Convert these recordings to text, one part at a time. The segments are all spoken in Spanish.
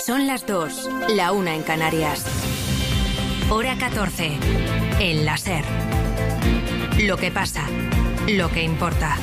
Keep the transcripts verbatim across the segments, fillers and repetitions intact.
Son las dos, la una en Canarias. Hora catorce, en la SER. Lo que pasa, lo que importa.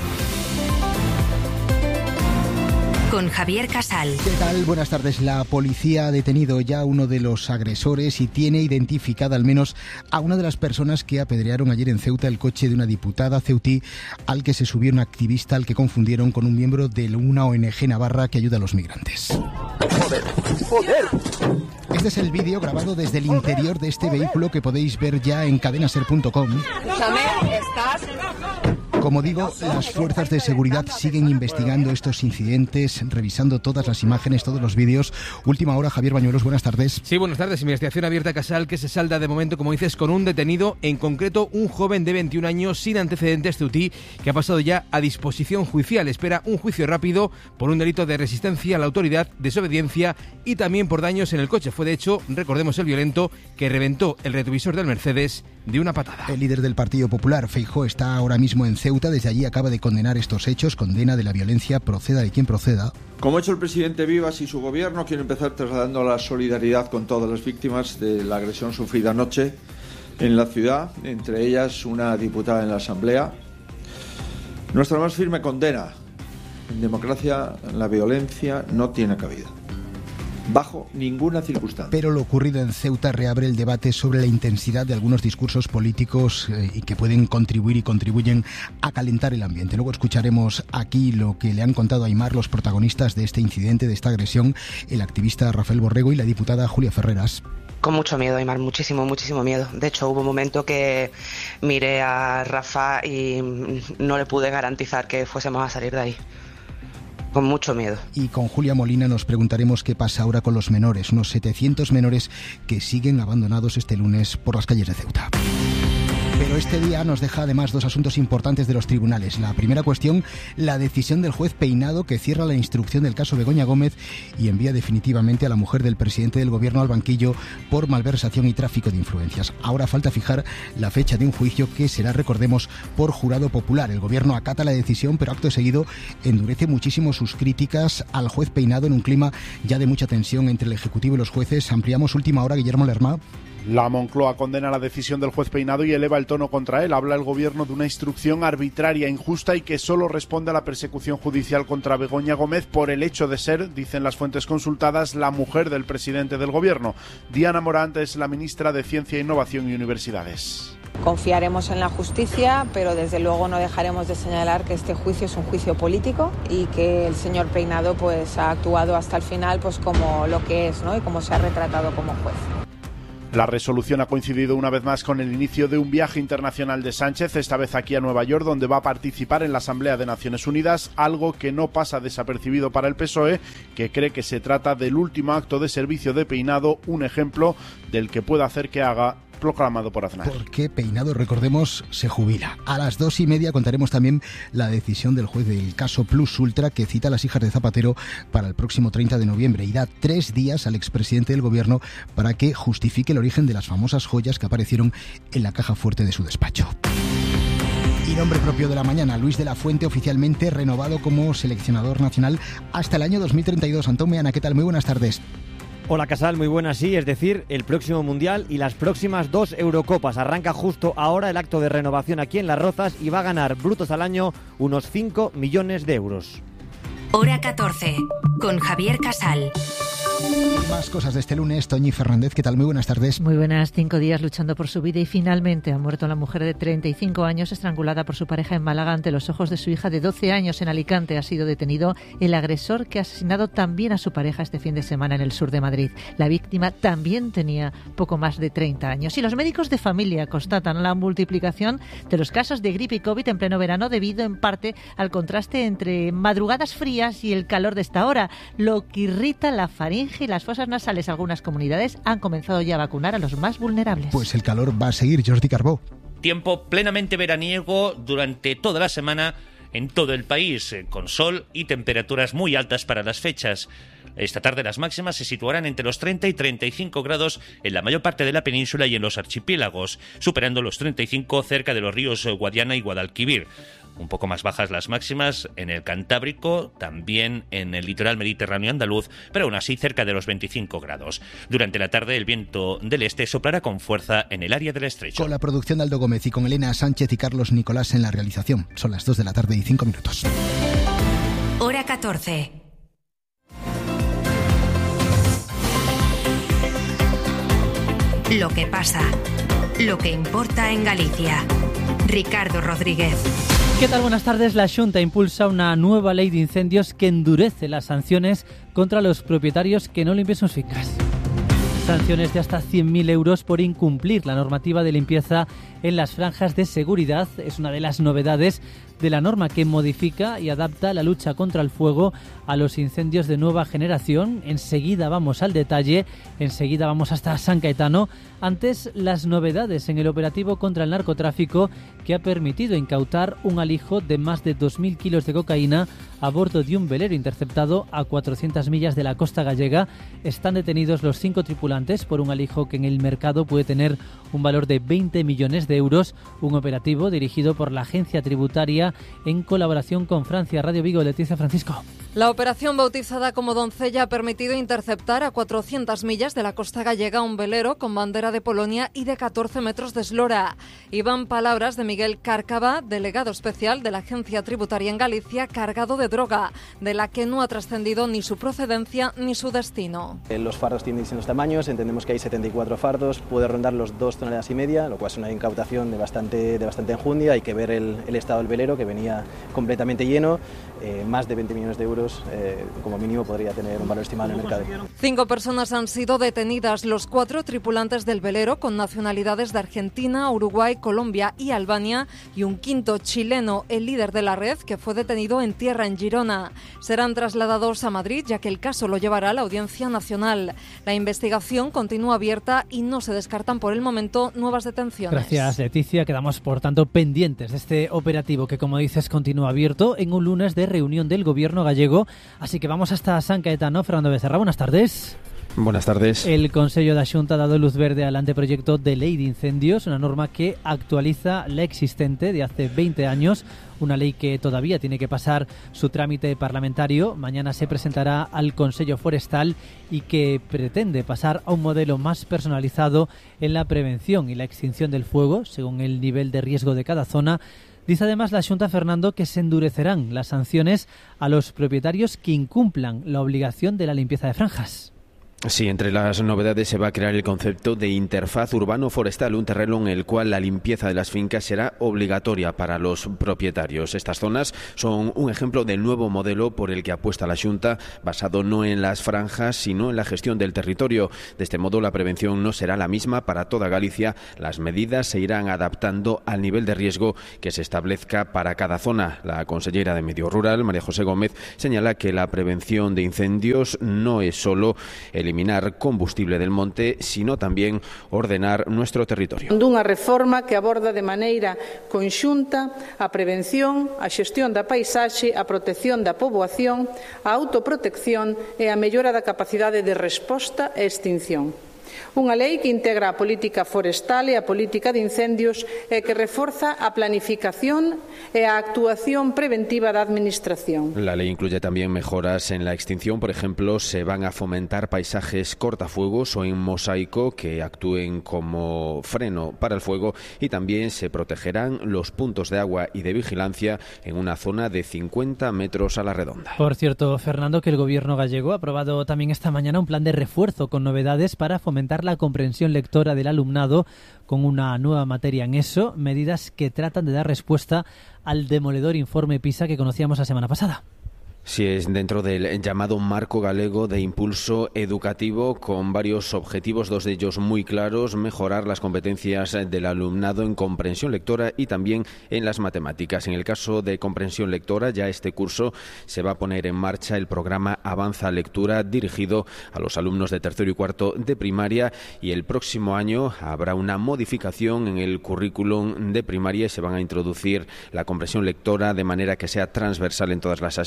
Con Javier Casal. ¿Qué tal? Buenas tardes. La policía ha detenido ya a uno de los agresores y tiene identificada al menos a una de las personas que apedrearon ayer en Ceuta el coche de una diputada ceutí al que se subió un activista al que confundieron con un miembro de una O N G navarra que ayuda a los migrantes. ¡Joder! ¡Joder! Este es el vídeo grabado desde el interior de este vehículo que podéis ver ya en cadenaser punto com. ¿Estás? Como digo, las fuerzas de seguridad siguen investigando estos incidentes, revisando todas las imágenes, todos los vídeos. Última hora, Javier Bañuelos, buenas tardes. Sí, buenas tardes. Investigación abierta, Casal, que se salda de momento, como dices, con un detenido, en concreto un joven de veintiún años sin antecedentes ceutí, que ha pasado ya a disposición judicial. Espera un juicio rápido por un delito de resistencia a la autoridad, desobediencia y también por daños en el coche. Fue, de hecho, recordemos, el violento que reventó el retrovisor del Mercedes de una patada. El líder del Partido Popular, Feijóo, está ahora mismo en Ceuta. Desde allí acaba de condenar estos hechos, condena de la violencia, proceda de quien proceda. Como ha hecho el presidente Vivas y su gobierno, quiero empezar trasladando la solidaridad con todas las víctimas de la agresión sufrida anoche en la ciudad, entre ellas una diputada en la Asamblea. Nuestra más firme condena. En democracia la violencia no tiene cabida, bajo ninguna circunstancia. Pero lo ocurrido en Ceuta reabre el debate sobre la intensidad de algunos discursos políticos eh, y que pueden contribuir y contribuyen a calentar el ambiente. Luego escucharemos aquí lo que le han contado a Aimar los protagonistas de este incidente, de esta agresión, el activista Rafael Borrego y la diputada Julia Ferreras. Con mucho miedo, Aimar, muchísimo, muchísimo miedo. De hecho, hubo un momento que miré a Rafa y no le pude garantizar que fuésemos a salir de ahí. Con mucho miedo. Y con Julia Molina nos preguntaremos qué pasa ahora con los menores, unos setecientos menores que siguen abandonados este lunes por las calles de Ceuta. Pero este día nos deja además dos asuntos importantes de los tribunales. La primera cuestión, la decisión del juez Peinado que cierra la instrucción del caso Begoña Gómez y envía definitivamente a la mujer del presidente del gobierno al banquillo por malversación y tráfico de influencias. Ahora falta fijar la fecha de un juicio que será, recordemos, por jurado popular. El gobierno acata la decisión, pero acto seguido endurece muchísimo sus críticas al juez Peinado en un clima ya de mucha tensión entre el Ejecutivo y los jueces. Ampliamos última hora, Guillermo Lerma. La Moncloa condena la decisión del juez Peinado y eleva el tono contra él. Habla el gobierno de una instrucción arbitraria, injusta y que solo responde a la persecución judicial contra Begoña Gómez por el hecho de ser, dicen las fuentes consultadas, la mujer del presidente del gobierno. Diana Morant es la ministra de Ciencia, Innovación y Universidades. Confiaremos en la justicia, pero desde luego no dejaremos de señalar que este juicio es un juicio político y que el señor Peinado pues ha actuado hasta el final pues como lo que es, ¿no? Y como se ha retratado como juez. La resolución ha coincidido una vez más con el inicio de un viaje internacional de Sánchez, esta vez aquí a Nueva York, donde va a participar en la Asamblea de Naciones Unidas, algo que no pasa desapercibido para el P S O E, que cree que se trata del último acto de servicio de Peinado, un ejemplo del que pueda hacer que haga, proclamado por Aznar. Porque Peinado, recordemos, se jubila. A las dos y media contaremos también la decisión del juez del caso Plus Ultra que cita a las hijas de Zapatero para el próximo treinta de noviembre y da tres días al expresidente del gobierno para que justifique el origen de las famosas joyas que aparecieron en la caja fuerte de su despacho. Y nombre propio de la mañana, Luis de la Fuente, oficialmente renovado como seleccionador nacional hasta el año dos mil treinta y dos. Antón Meana, ¿qué tal? Muy buenas tardes. Hola Casal, muy buenas, sí, es decir, el próximo Mundial y las próximas dos Eurocopas. Arranca justo ahora el acto de renovación aquí en Las Rozas y va a ganar brutos al año unos cinco millones de euros. Hora catorce, con Javier Casal. Más cosas de este lunes. Toñi Fernández, ¿qué tal? Muy buenas tardes. Muy buenas. Cinco días luchando por su vida y finalmente ha muerto la mujer de treinta y cinco años estrangulada por su pareja en Málaga ante los ojos de su hija de doce años en Alicante. Ha sido detenido el agresor que ha asesinado también a su pareja este fin de semana en el sur de Madrid. La víctima también tenía poco más de treinta años. Y los médicos de familia constatan la multiplicación de los casos de gripe y COVID en pleno verano debido en parte al contraste entre madrugadas frías y el calor de esta hora, lo que irrita la faringe y las fosas nasales. Algunas comunidades han comenzado ya a vacunar a los más vulnerables. Pues el calor va a seguir, Jordi Carbó. Tiempo plenamente veraniego durante toda la semana en todo el país, con sol y temperaturas muy altas para las fechas. Esta tarde las máximas se situarán entre los treinta y treinta y cinco grados en la mayor parte de la península y en los archipiélagos, superando los treinta y cinco cerca de los ríos Guadiana y Guadalquivir. Un poco más bajas las máximas en el Cantábrico, también en el litoral mediterráneo andaluz, pero aún así cerca de los veinticinco grados. Durante la tarde el viento del este soplará con fuerza en el área del estrecho. Con la producción de Aldo Gómez y con Elena Sánchez y Carlos Nicolás en la realización. Son las dos de la tarde y cinco minutos. Hora catorce. Lo que pasa, lo que importa en Galicia. Ricardo Rodríguez. ¿Qué tal? Buenas tardes. La Xunta impulsa una nueva ley de incendios que endurece las sanciones contra los propietarios que no limpien sus fincas. Sanciones de hasta cien mil euros por incumplir la normativa de limpieza en las franjas de seguridad. Es una de las novedades de la norma que modifica y adapta la lucha contra el fuego a los incendios de nueva generación. Enseguida vamos al detalle, enseguida vamos hasta San Caetano. Antes, las novedades en el operativo contra el narcotráfico que ha permitido incautar un alijo de más de dos mil kilos de cocaína a bordo de un velero interceptado a cuatrocientas millas de la costa gallega. Están detenidos los cinco tripulantes por un alijo que en el mercado puede tener un valor de veinte millones de euros. Un operativo dirigido por la agencia tributaria en colaboración con Francia Radio Vigo. Leticia Francisco. La operación bautizada como Doncella ha permitido interceptar a cuatrocientas millas de la costa gallega un velero con bandera de Polonia y de catorce metros de eslora. Y van palabras de Miguel Cárcava, delegado especial de la agencia tributaria en Galicia, cargado de droga, de la que no ha trascendido ni su procedencia ni su destino. Los fardos tienen distintos tamaños, entendemos que hay setenta y cuatro fardos, puede rondar los dos toneladas y media, lo cual es una incautación de bastante, de bastante enjundia. Hay que ver el, el estado del velero, que venía completamente lleno, eh, más de veinte millones de euros, eh, como mínimo podría tener un valor estimado en el mercado. Cinco personas han sido detenidas, los cuatro tripulantes del velero con nacionalidades de Argentina, Uruguay, Colombia y Albania, y un quinto chileno, el líder de la red, que fue detenido en tierra en Girona. Serán trasladados a Madrid, ya que el caso lo llevará a la Audiencia Nacional. La investigación continúa abierta y no se descartan por el momento nuevas detenciones. Gracias, Leticia. Quedamos, por tanto, pendientes de este operativo que, como dices, continúa abierto en un lunes de reunión del Gobierno gallego. Así que vamos hasta San Caetano. Fernando Becerra, buenas tardes. Buenas tardes. El Consello da Xunta ha dado luz verde al anteproyecto de ley de incendios, una norma que actualiza la existente de hace veinte años, una ley que todavía tiene que pasar su trámite parlamentario. Mañana se presentará al Consello Forestal y que pretende pasar a un modelo más personalizado en la prevención y la extinción del fuego, según el nivel de riesgo de cada zona. Dice además la Xunta, Fernando, que se endurecerán las sanciones a los propietarios que incumplan la obligación de la limpieza de franjas. Sí, entre las novedades se va a crear el concepto de interfaz urbano-forestal, un terreno en el cual la limpieza de las fincas será obligatoria para los propietarios. Estas zonas son un ejemplo del nuevo modelo por el que apuesta la Xunta, basado no en las franjas, sino en la gestión del territorio. De este modo, la prevención no será la misma para toda Galicia. Las medidas se irán adaptando al nivel de riesgo que se establezca para cada zona. La consellera de Medio Rural, María José Gómez, señala que la prevención de incendios no es solo el eliminar combustible del monte, sino también ordenar nuestro territorio. Dunha reforma que aborda de maneira conxunta a prevención, a xestión da paisaxe, a protección da poboación, a autoprotección e a mellora da capacidade de resposta e extinción. Unha lei que integra a política forestal e a política de incendios e que reforza a planificación e a actuación preventiva da Administración. La ley incluye también mejoras en la extinción. Por ejemplo, se van a fomentar paisajes cortafuegos o en mosaico que actúen como freno para el fuego, y también se protegerán los puntos de agua y de vigilancia en una zona de cincuenta metros a la redonda. Por cierto, Fernando, que el Gobierno gallego ha aprobado también esta mañana un plan de refuerzo con novedades para fomentar la comprensión lectora del alumnado con una nueva materia en eso, medidas que tratan de dar respuesta al demoledor informe PISA que conocíamos la semana pasada. Sí, es dentro del llamado marco galego de impulso educativo, con varios objetivos, dos de ellos muy claros: mejorar las competencias del alumnado en comprensión lectora y también en las matemáticas. En el caso de comprensión lectora, ya este curso se va a poner en marcha el programa Avanza Lectura, dirigido a los alumnos de tercero y cuarto de primaria, y el próximo año habrá una modificación en el currículum de primaria y se van a introducir la comprensión lectora de manera que sea transversal en todas las asignaturas.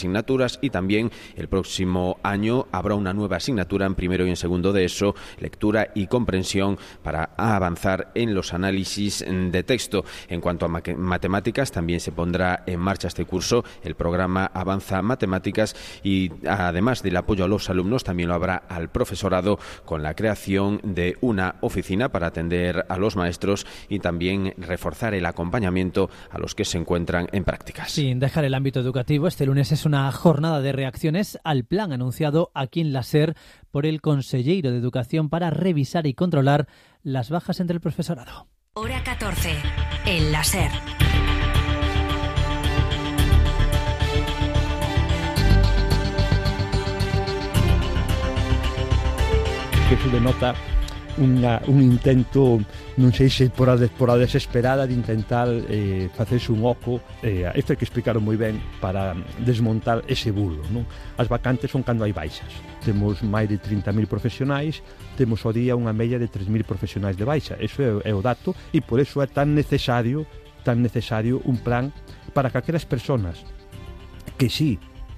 asignaturas y también el próximo año habrá una nueva asignatura en primero y en segundo de eso, lectura y comprensión, para avanzar en los análisis de texto. En cuanto a matemáticas, también se pondrá en marcha este curso el programa Avanza Matemáticas y además del apoyo a los alumnos también lo habrá al profesorado con la creación de una oficina para atender a los maestros y también reforzar el acompañamiento a los que se encuentran en prácticas. Sin dejar el ámbito educativo, este lunes es una jornada de reacciones al plan anunciado aquí en la SER por el conselleiro de Educación para revisar y controlar las bajas entre el profesorado. Hora catorce, en la SER. Que eso denota Una, un intento, non sei se por a, por a desesperada de intentar eh, facerse un oco, eh, isto hai que explicarlo moi ben para desmontar ese bulo, non? As vacantes son cando hai baixas, temos máis de trinta mil profesionais, temos ao día unha media de tres mil profesionais de baixa, eso é, é o dato, e por eso é tan necesario tan necesario un plan para que aquelas persoas que sí,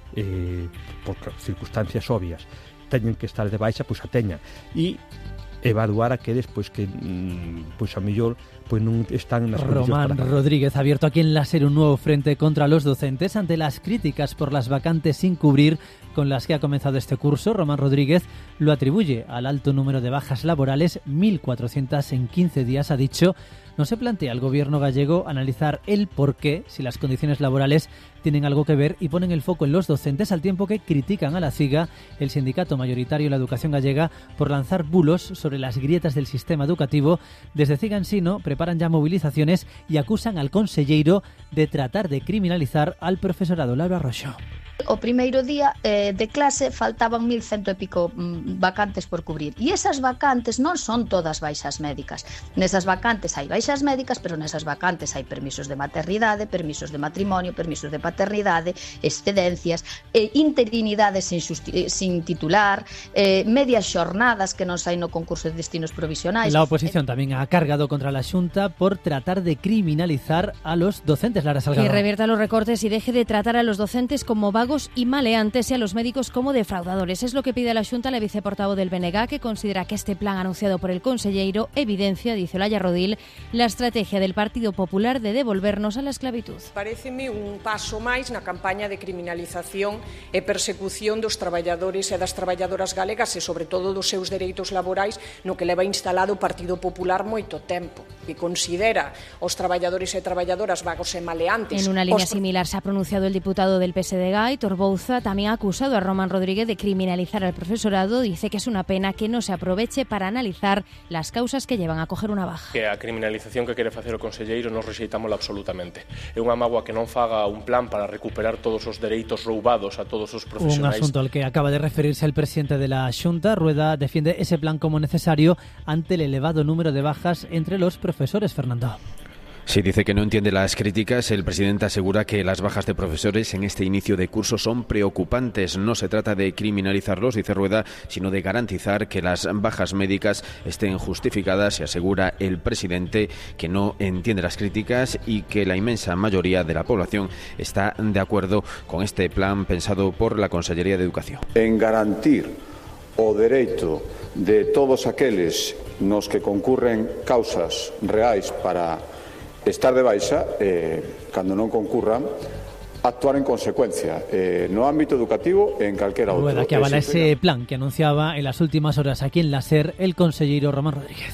eh, por circunstancias obvias, teñen que estar de baixa, pois a teñan, e evaluar aqueles pois que pois a mellor pois non están nas Román Rodríguez ha abierto aquí en la SER un nuevo frente contra los docentes ante las críticas por las vacantes sin cubrir con las que ha comenzado este curso. Román Rodríguez lo atribuye al alto número de bajas laborales, mil cuatrocientas en quince días, ha dicho. No se plantea al gobierno gallego analizar el porqué, si las condiciones laborales tienen algo que ver, y ponen el foco en los docentes, al tiempo que critican a la CIGA, el sindicato mayoritario de la educación gallega, por lanzar bulos sobre las grietas del sistema educativo. Desde CIGA Ensino preparan ya movilizaciones y acusan al conselleiro de tratar de criminalizar al profesorado. Laura Roxo. O primeiro día eh, de clase faltaban mil cento e pico mm, vacantes por cubrir, e esas vacantes non son todas baixas médicas. Nesas vacantes hai baixas médicas, pero nesas vacantes hai permisos de maternidade, permisos de matrimonio, permisos de paternidade, excedencias, eh, interinidade sin, sin titular, eh, medias xornadas que non saen no concurso de destinos provisionais. La oposición tamén ha cargado contra la Xunta por tratar de criminalizar a los docentes. Lara Salgado. Que revierta los recortes y deje de tratar a los docentes como vagos y maleantes y a los médicos como defraudadores. Es lo que pide la Xunta la viceportavoz del B N G, que considera que este plan anunciado por el conselleiro evidencia, dice Olaya Rodil, la estrategia del Partido Popular de devolvernos a la esclavitud. Paréceme un paso máis na campaña de criminalización e persecución dos traballadores e das traballadoras galegas e sobre todo dos seus dereitos laborais, no que leva instalado o Partido Popular moito tempo, que considera os traballadores e traballadoras vagos e maleantes. En una línea os... similar se ha pronunciado el diputado del P S D G, Aitor Bouza, también ha acusado a Román Rodríguez de criminalizar al profesorado. Dice que es una pena que no se aproveche para analizar las causas que llevan a coger una baja. Que a criminalización que quere facer o conselleiro nos rexeitámola absolutamente. É unha mágoa que non faga un plan para recuperar todos os dereitos roubados a todos os profesionais. Un asunto al que acaba de referirse el presidente de la Xunta. Rueda defiende ese plan como necesario ante el elevado número de bajas entre los profesores. Fernando. Sí, dice que no entiende las críticas. El presidente asegura que las bajas de profesores en este inicio de curso son preocupantes. No se trata de criminalizarlos, dice Rueda, sino de garantizar que las bajas médicas estén justificadas, y asegura el presidente que no entiende las críticas y que la inmensa mayoría de la población está de acuerdo con este plan pensado por la Consellería de Educación. En garantir o dereito de todos aqueles nos que concurren causas reais para estar de baixa, eh, cando non concurran, actuar en consecuencia, eh, no ámbito educativo e en calquera outro. Rueda que avala ese plan que anunciaba en las últimas horas aquí en la SER el conselleiro Román Rodríguez.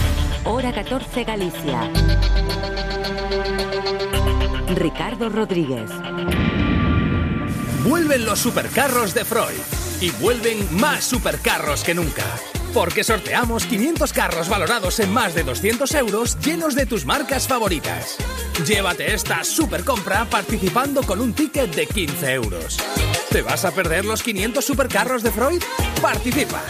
Hora catorce, Galicia. Ricardo Rodríguez. Vuelven los supercarros de Freud y vuelven más supercarros que nunca. Porque sorteamos quinientos carros valorados en más de doscientos euros llenos de tus marcas favoritas. Llévate esta super compra participando con un ticket de quince euros. ¿Te vas a perder los quinientos supercarros de Freud? ¡Participa!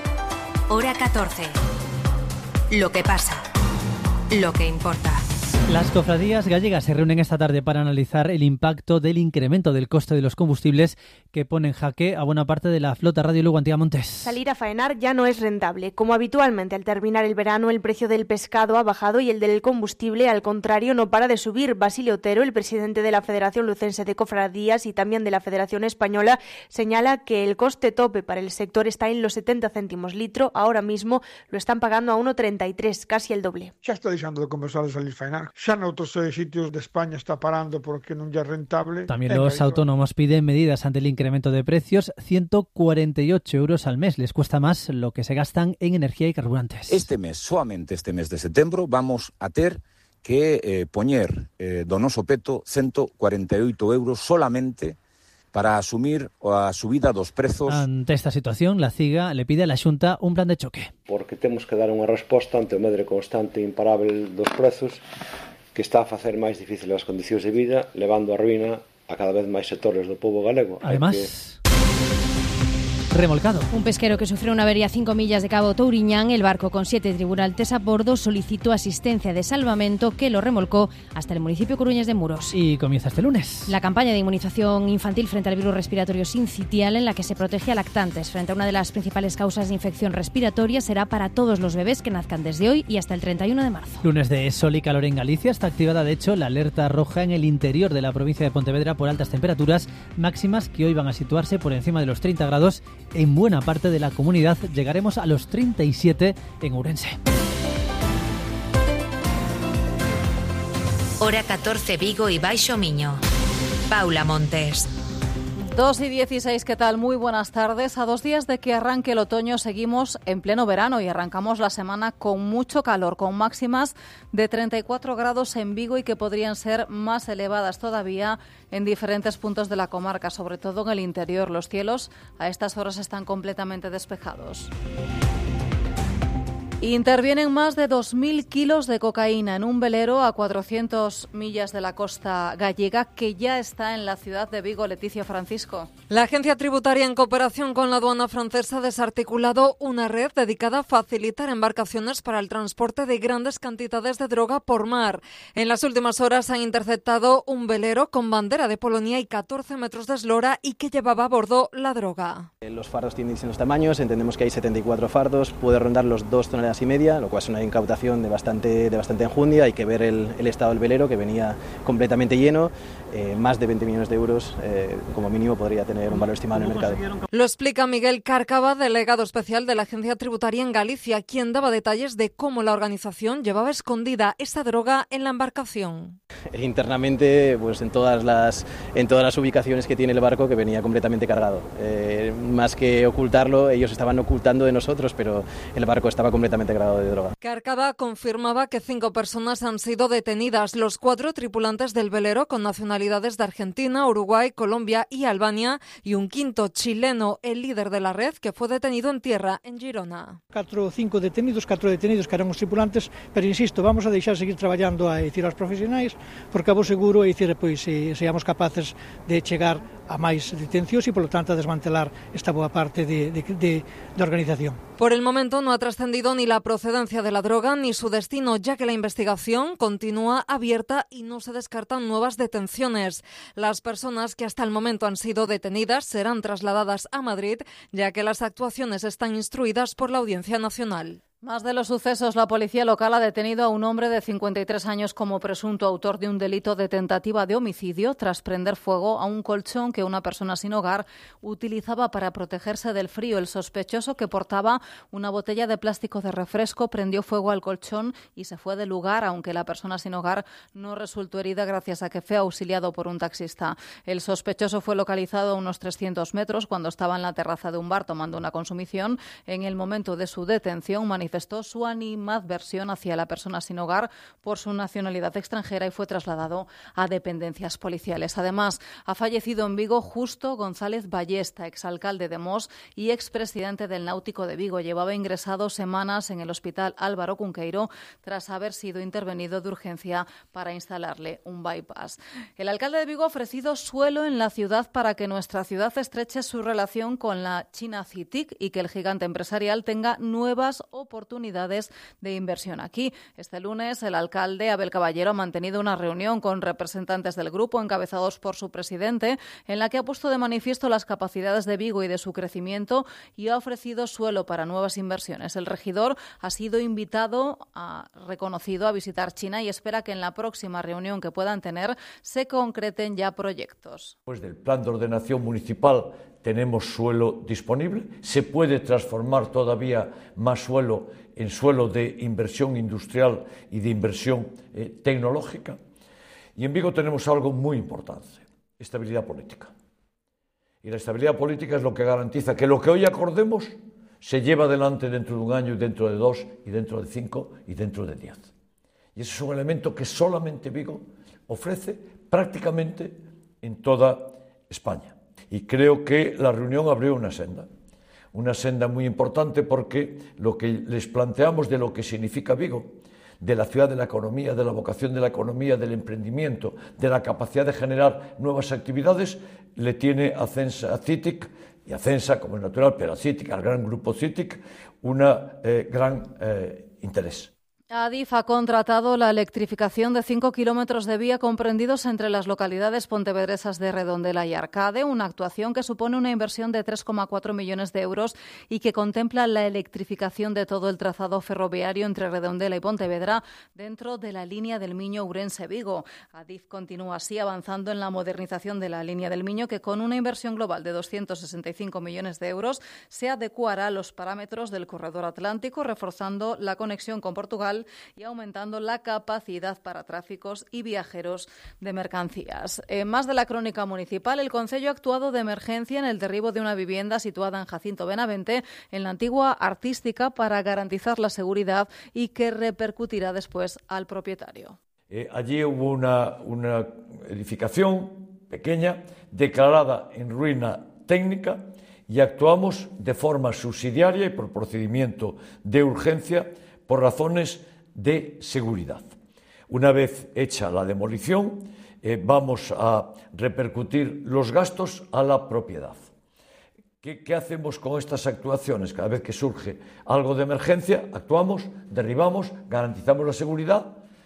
Hora catorce. Lo que pasa. Lo que importa. Las cofradías gallegas se reúnen esta tarde para analizar el impacto del incremento del coste de los combustibles que pone en jaque a buena parte de la flota Radio Lugo Antía Montes. Salir a faenar ya no es rentable. Como habitualmente al terminar el verano, el precio del pescado ha bajado y el del combustible, al contrario, no para de subir. Basilio Otero, el presidente de la Federación Lucense de Cofradías y también de la Federación Española, señala que el coste tope para el sector está en los setenta céntimos litro. Ahora mismo lo están pagando a uno treinta y tres, casi el doble. Xa está deixando de conversar de salir faenar. Xa noutros sitios de España está parando porque non é rentable. También los autónomos piden medidas ante el incremento de precios. ciento cuarenta y ocho euros al mes les cuesta más lo que se gastan en energía y carburantes. Este mes, solamente este mes de setembro, vamos a ter que eh, poñer eh, do noso peto ciento cuarenta y ocho euros solamente para asumir a subida dos prezos. Ante esta situación, la CIGA le pide a la Xunta un plan de choque. Porque temos que dar unha resposta ante o medre constante e imparável dos prezos que está a facer máis difícil as condicións de vida, levando a ruína a cada vez máis sectores do pobo galego. Además, que... remolcado. Un pesquero que sufrió una avería a cinco millas de Cabo Touriñán, el barco con siete tripulantes a bordo solicitó asistencia de salvamento que lo remolcó hasta el municipio coruñés de Muros. Y comienza este lunes la campaña de inmunización infantil frente al virus respiratorio sincitial, en la que se protege a lactantes frente a una de las principales causas de infección respiratoria. Será para todos los bebés que nazcan desde hoy y hasta el treinta y uno de marzo. Lunes de sol y calor en Galicia. Está activada, de hecho, la alerta roja en el interior de la provincia de Pontevedra por altas temperaturas máximas que hoy van a situarse por encima de los treinta grados en buena parte de la comunidad. Llegaremos a los treinta y siete en Ourense. Hora catorce, Vigo y Baixo Miño. Paula Montes. dos y dieciséis, ¿qué tal? Muy buenas tardes. A dos días de que arranque el otoño seguimos en pleno verano y arrancamos la semana con mucho calor, con máximas de treinta y cuatro grados en Vigo y que podrían ser más elevadas todavía en diferentes puntos de la comarca, sobre todo en el interior. Los cielos a estas horas están completamente despejados. Intervienen más de dos mil kilos de cocaína en un velero a cuatrocientas millas de la costa gallega que ya está en la ciudad de Vigo. Leticia Francisco. La agencia tributaria, en cooperación con la aduana francesa, ha desarticulado una red dedicada a facilitar embarcaciones para el transporte de grandes cantidades de droga por mar. En las últimas horas han interceptado un velero con bandera de Polonia y catorce metros de eslora y que llevaba a bordo la droga. Los fardos tienen distintos tamaños, entendemos que hay setenta y cuatro fardos, puede rondar los dos toneladas y media, lo cual es una incautación de bastante, de bastante enjundia. Hay que ver el, el estado del velero, que venía completamente lleno, eh, más de veinte millones de euros, eh, como mínimo podría tener un valor estimado en el mercado. Lo explica Miguel Cárcava, delegado especial de la agencia tributaria en Galicia, quien daba detalles de cómo la organización llevaba escondida esa droga en la embarcación. Internamente, pues en todas las, en todas las ubicaciones que tiene el barco, que venía completamente cargado. Eh, más que ocultarlo, ellos estaban ocultando de nosotros, pero el barco estaba completamente cargado de droga. Cárcava confirmaba que cinco personas han sido detenidas, los cuatro tripulantes del velero con nacionalidades de Argentina, Uruguay, Colombia y Albania, y un quinto chileno, el líder de la red, que fue detenido en tierra en Girona. Catro, cinco detenidos, catro detenidos que eran os tripulantes, pero insisto, vamos a deixar seguir traballando a decir aos profesionais, porque a vos seguro e dicir, pois, se seamos capaces de chegar a máis detencións e, polo tanto, a desmantelar esta boa parte de, de, de, de organización. Por el momento no ha trascendido ni la procedencia de la droga ni su destino, ya que la investigación continúa abierta y no se descartan nuevas detenciones. Las personas que hasta el momento han sido detenidas serán trasladadas a Madrid, ya que las actuaciones están instruidas por la Audiencia Nacional. Más de los sucesos, la policía local ha detenido a un hombre de cincuenta y tres años como presunto autor de un delito de tentativa de homicidio tras prender fuego a un colchón que una persona sin hogar utilizaba para protegerse del frío. El sospechoso, que portaba una botella de plástico de refresco, prendió fuego al colchón y se fue del lugar, aunque la persona sin hogar no resultó herida gracias a que fue auxiliado por un taxista. El sospechoso fue localizado a unos trescientos metros cuando estaba en la terraza de un bar tomando una consumición. En el momento de su detención manifestó manifestó su animadversión hacia la persona sin hogar por su nacionalidad extranjera y fue trasladado a dependencias policiales. Además, ha fallecido en Vigo Justo González Ballesta, exalcalde de Mos y expresidente del Náutico de Vigo. Llevaba ingresado semanas en el hospital Álvaro Cunqueiro tras haber sido intervenido de urgencia para instalarle un bypass. El alcalde de Vigo ha ofrecido suelo en la ciudad para que nuestra ciudad estreche su relación con la China C I T I C y que el gigante empresarial tenga nuevas oportunidades oportunidades de inversión aquí. Este lunes, el alcalde Abel Caballero ha mantenido una reunión con representantes del grupo, encabezados por su presidente, en la que ha puesto de manifiesto las capacidades de Vigo y de su crecimiento y ha ofrecido suelo para nuevas inversiones. El regidor ha sido invitado, a, reconocido, a visitar China y espera que en la próxima reunión que puedan tener se concreten ya proyectos. Pues del plan de ordenación municipal tenemos suelo disponible, se puede transformar todavía más suelo en suelo de inversión industrial y de inversión eh, tecnológica. Y en Vigo tenemos algo muy importante, estabilidad política. Y la estabilidad política es lo que garantiza que lo que hoy acordemos se lleva adelante dentro de un año, dentro de dos, y dentro de cinco, y dentro de diez. Y ese es un elemento que solamente Vigo ofrece prácticamente en toda España. Y creo que la reunión abrió una senda, una senda muy importante, porque lo que les planteamos de lo que significa Vigo, de la ciudad de la economía, de la vocación de la economía, del emprendimiento, de la capacidad de generar nuevas actividades, le tiene a Censa, a CITIC, y a Censa, como es natural, pero a CITIC, al gran grupo CITIC, un eh, gran eh, interés. Adif ha contratado la electrificación de cinco kilómetros de vía comprendidos entre las localidades pontevedresas de Redondela y Arcade, una actuación que supone una inversión de tres coma cuatro millones de euros y que contempla la electrificación de todo el trazado ferroviario entre Redondela y Pontevedra dentro de la línea del Miño Ourense-Vigo. Adif continúa así avanzando en la modernización de la línea del Miño, que con una inversión global de doscientos sesenta y cinco millones de euros se adecuará a los parámetros del corredor atlántico, reforzando la conexión con Portugal y aumentando la capacidad para tráficos y viajeros de mercancías. En más de la crónica municipal, el Concello ha actuado de emergencia en el derribo de una vivienda situada en Jacinto Benavente, en la antigua Artística, para garantizar la seguridad y que repercutirá después al propietario. Eh, allí hubo una, una edificación pequeña declarada en ruina técnica y actuamos de forma subsidiaria y por procedimiento de urgencia por razones de seguridad. Una vez hecha la demolición, eh, vamos a repercutir los gastos a la propiedad. ¿Qué, ¿Qué hacemos con estas actuaciones? Cada vez que surge algo de emergencia, actuamos, derribamos, garantizamos la seguridad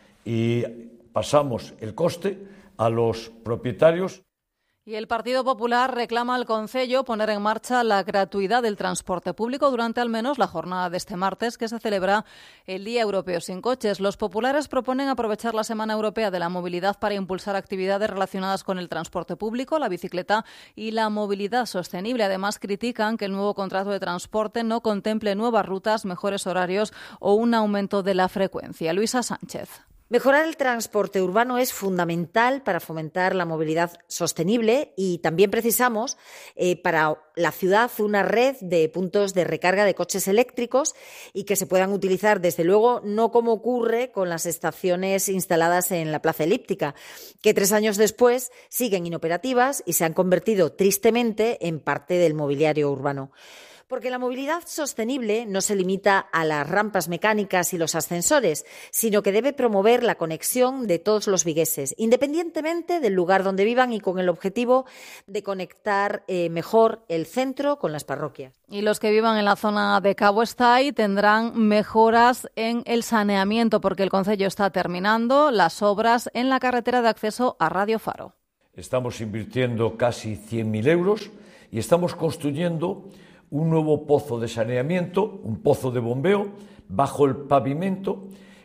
y pasamos el coste a los propietarios. Y el Partido Popular reclama al Concello poner en marcha la gratuidad del transporte público durante al menos la jornada de este martes, que se celebra el Día Europeo sin Coches. Los populares proponen aprovechar la Semana Europea de la Movilidad para impulsar actividades relacionadas con el transporte público, la bicicleta y la movilidad sostenible. Además, critican que el nuevo contrato de transporte no contemple nuevas rutas, mejores horarios o un aumento de la frecuencia. Luisa Sánchez. Mejorar el transporte urbano es fundamental para fomentar la movilidad sostenible y también precisamos eh, para la ciudad una red de puntos de recarga de coches eléctricos y que se puedan utilizar, desde luego, no como ocurre con las estaciones instaladas en la Plaza Elíptica, que tres años después siguen inoperativas y se han convertido tristemente en parte del mobiliario urbano. Porque la movilidad sostenible no se limita a las rampas mecánicas y los ascensores, sino que debe promover la conexión de todos los vigueses, independientemente del lugar donde vivan y con el objetivo de conectar eh, mejor el centro con las parroquias. Y los que vivan en la zona de Cabo Estai tendrán mejoras en el saneamiento, porque el Concello está terminando las obras en la carretera de acceso a Radio Faro. Estamos invirtiendo casi cien mil euros y estamos construyendo un nuevo pozo de saneamiento, un pozo de bombeo, bajo el pavimento,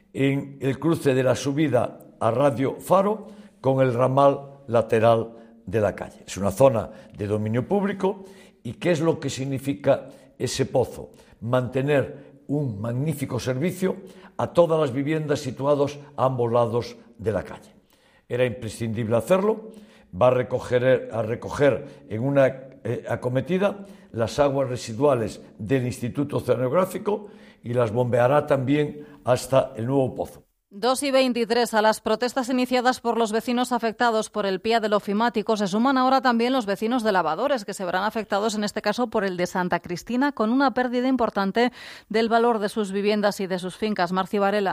en el cruce de la subida a Radio Faro con el ramal lateral de la calle. Es una zona de dominio público. ¿Y qué es lo que significa ese pozo? Mantener un magnífico servicio a todas las viviendas situadas a ambos lados de la calle. Era imprescindible hacerlo. Va a recoger, a recoger en una eh, acometida las aguas residuales del Instituto Oceanográfico y las bombeará también hasta el nuevo pozo. dos y veintitrés. A las protestas iniciadas por los vecinos afectados por el P I A del ofimático se suman ahora también los vecinos de Lavadores, que se verán afectados en este caso por el de Santa Cristina, con una pérdida importante del valor de sus viviendas y de sus fincas. Marci Varela.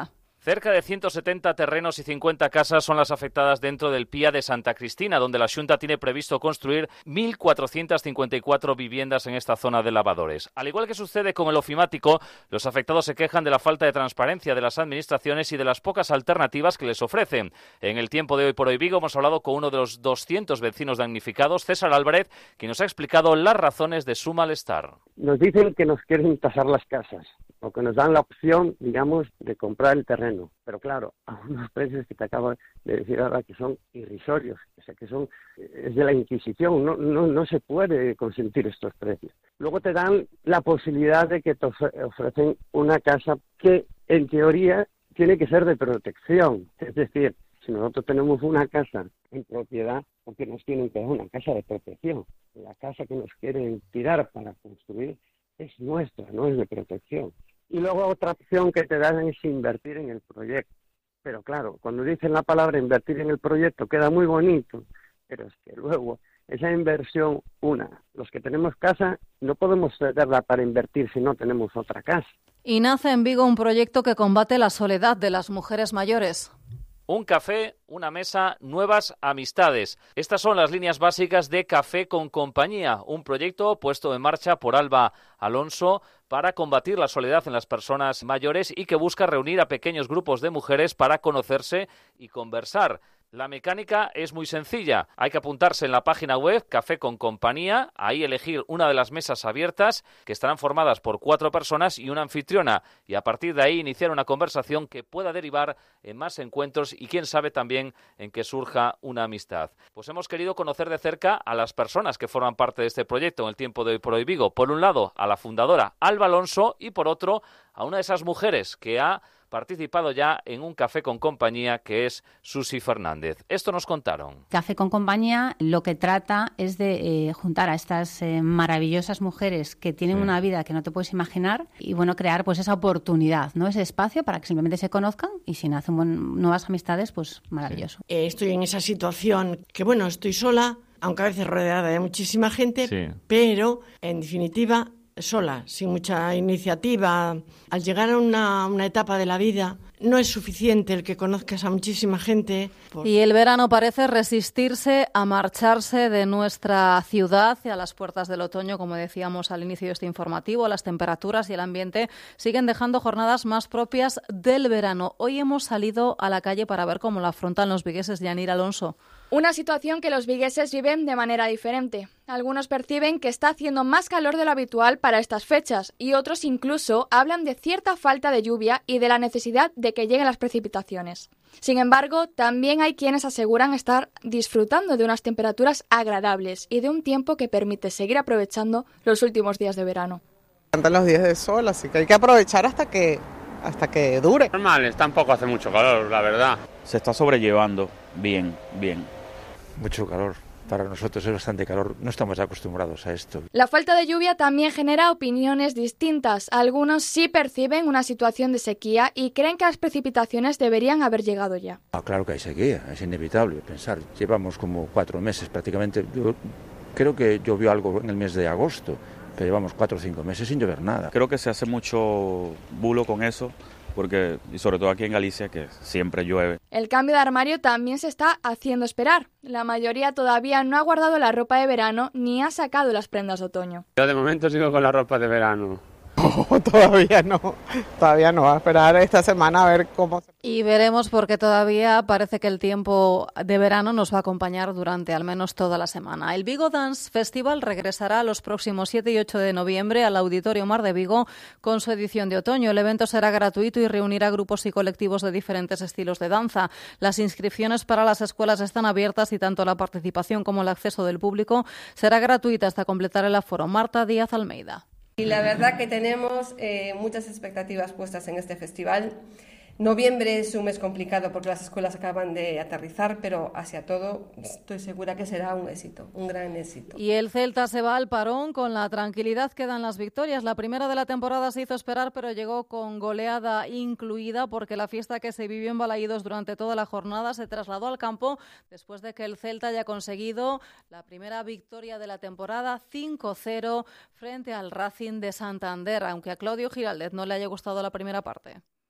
Cerca de ciento setenta terrenos y cincuenta casas son las afectadas dentro del P I A de Santa Cristina, donde la Xunta tiene previsto construir mil cuatrocientas cincuenta y cuatro viviendas en esta zona de lavadores. Al igual que sucede con el ofimático, los afectados se quejan de la falta de transparencia de las administraciones y de las pocas alternativas que les ofrecen. En el tiempo de Hoy por Hoy Vigo hemos hablado con uno de los doscientos vecinos damnificados, César Álvarez, que nos ha explicado las razones de su malestar. Nos dicen que nos quieren tasar las casas, o que nos dan la opción, digamos, de comprar el terreno. Pero claro, a unos precios que te acabo de decir ahora que son irrisorios, o sea, que son, es de la Inquisición, no, no, no se puede consentir estos precios. Luego te dan la posibilidad de que te ofrecen una casa que, en teoría, tiene que ser de protección. Es decir, si nosotros tenemos una casa en propiedad, porque nos tienen que dar una casa de protección. La casa que nos quieren tirar para construir es nuestra, no es de protección. Y luego otra opción que te dan es invertir en el proyecto. Pero claro, cuando dicen la palabra invertir en el proyecto queda muy bonito, pero es que luego esa inversión, una, los que tenemos casa no podemos cederla para invertir si no tenemos otra casa. Y nace en Vigo un proyecto que combate la soledad de las mujeres mayores. Un café, una mesa, nuevas amistades. Estas son las líneas básicas de Café con Compañía, un proyecto puesto en marcha por Alba Alonso para combatir la soledad en las personas mayores y que busca reunir a pequeños grupos de mujeres para conocerse y conversar. La mecánica es muy sencilla. Hay que apuntarse en la página web Café con Compañía, ahí elegir una de las mesas abiertas que estarán formadas por cuatro personas y una anfitriona y a partir de ahí iniciar una conversación que pueda derivar en más encuentros y quién sabe también en que surja una amistad. Pues hemos querido conocer de cerca a las personas que forman parte de este proyecto en el tiempo de Hoy por Hoy Vigo. Por un lado a la fundadora Alba Alonso y por otro a una de esas mujeres que ha participado ya en un Café con Compañía, que es Susi Fernández. Esto nos contaron. Café con Compañía lo que trata es de eh, juntar a estas eh, maravillosas mujeres que tienen sí. una vida que no te puedes imaginar y bueno, crear pues esa oportunidad, ¿no? Ese espacio para que simplemente se conozcan y si nacen buen, nuevas amistades, pues maravilloso. Sí. Eh, estoy en esa situación que bueno, estoy sola, aunque a veces rodeada de muchísima gente, sí. pero en definitiva sola, sin mucha iniciativa. Al llegar a una, una etapa de la vida, no es suficiente el que conozcas a muchísima gente. Por... Y el verano parece resistirse a marcharse de nuestra ciudad y a las puertas del otoño, como decíamos al inicio de este informativo. Las temperaturas y el ambiente siguen dejando jornadas más propias del verano. Hoy hemos salido a la calle para ver cómo la afrontan los vigueses. Yanira Alonso. Una situación que los vigueses viven de manera diferente. Algunos perciben que está haciendo más calor de lo habitual para estas fechas y otros incluso hablan de cierta falta de lluvia y de la necesidad de que lleguen las precipitaciones. Sin embargo, también hay quienes aseguran estar disfrutando de unas temperaturas agradables y de un tiempo que permite seguir aprovechando los últimos días de verano. Cantan los días de sol, así que hay que aprovechar hasta que, hasta que dure. Normal, tampoco hace mucho calor, la verdad. Se está sobrellevando bien, bien. Mucho calor. Para nosotros es bastante calor. No estamos acostumbrados a esto. La falta de lluvia también genera opiniones distintas. Algunos sí perciben una situación de sequía y creen que las precipitaciones deberían haber llegado ya. Ah, claro que hay sequía. Es inevitable pensar. Llevamos como cuatro meses prácticamente. Yo creo que llovió algo en el mes de agosto, pero llevamos cuatro o cinco meses sin llover nada. Creo que se hace mucho bulo con eso. Porque, y sobre todo aquí en Galicia, que siempre llueve. El cambio de armario también se está haciendo esperar. La mayoría todavía no ha guardado la ropa de verano ni ha sacado las prendas de otoño. Yo de momento sigo con la ropa de verano. Oh, todavía no, todavía no, a esperar esta semana a ver cómo... Y veremos porque todavía parece que el tiempo de verano nos va a acompañar durante al menos toda la semana. El Vigo Dance Festival regresará los próximos siete y ocho de noviembre al Auditorio Mar de Vigo con su edición de otoño. El evento será gratuito y reunirá grupos y colectivos de diferentes estilos de danza. Las inscripciones para las escuelas están abiertas y tanto la participación como el acceso del público será gratuita hasta completar el aforo. Marta Díaz Almeida. Y la verdad que tenemos eh, muchas expectativas puestas en este festival. Noviembre es un mes complicado porque las escuelas acaban de aterrizar, pero hacia todo estoy segura que será un éxito, un gran éxito. Y el Celta se va al parón con la tranquilidad que dan las victorias. La primera de la temporada se hizo esperar, pero llegó con goleada incluida porque la fiesta que se vivió en Balaídos durante toda la jornada se trasladó al campo después de que el Celta haya conseguido la primera victoria de la temporada cinco cero frente al Racing de Santander, aunque a Claudio Giraldez no le haya gustado la primera parte.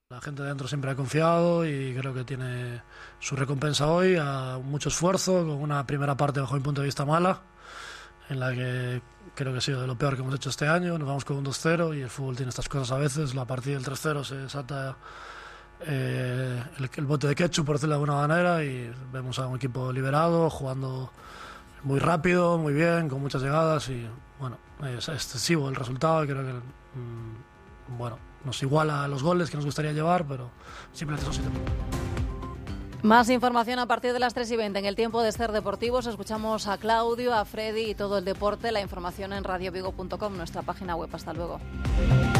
La gente de dentro siempre ha confiado y creo que tiene su recompensa hoy, a mucho esfuerzo, con una primera parte bajo mi punto de vista mala, en la que creo que ha sido de lo peor que hemos hecho este año. Nos vamos con un dos cero y el fútbol tiene estas cosas a veces. La partida del tres cero se salta eh, el, el bote de ketchup, por decirlo de alguna manera, y vemos a un equipo liberado, jugando muy rápido, muy bien, con muchas llegadas, y bueno, es excesivo el resultado. Creo que mmm, bueno, nos iguala a los goles que nos gustaría llevar, pero simplemente eso sí. Más información a partir de las tres y veinte en el tiempo de Ser Deportivos. Escuchamos a Claudio, a Freddy y todo el deporte. La información en radio vigo punto com, nuestra página web. Hasta luego.